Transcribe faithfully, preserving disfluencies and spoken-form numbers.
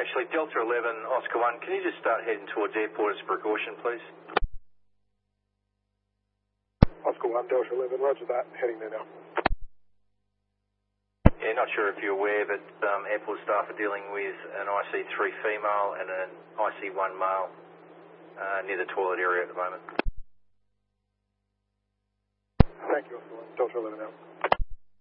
Actually, Delta eleven, Oscar one, can you just start heading towards airport as a precaution, please? Oscar one, Delta eleven, roger that, heading there now. Yeah, not sure if you're aware, but um, airport staff are dealing with an I C three female and an I C one male uh, near the toilet area at the moment. Thank you, Oscar one, Delta eleven now.